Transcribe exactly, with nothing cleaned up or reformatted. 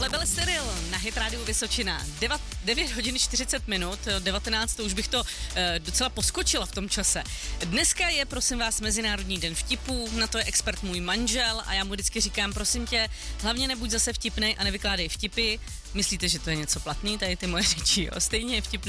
Tohle byl Cyril na Hit Rádiu Vysočina. devět hodin čtyřicet minut, devatenáct, to už bych to e, docela poskočila v tom čase. Dneska je, prosím vás, Mezinárodní den vtipů, na to je expert můj manžel a já mu vždycky říkám, prosím tě, hlavně nebuď zase vtipnej a nevykládej vtipy. Myslíte, že to je něco platný, tady ty moje řeči, jo? Stejně je vtipný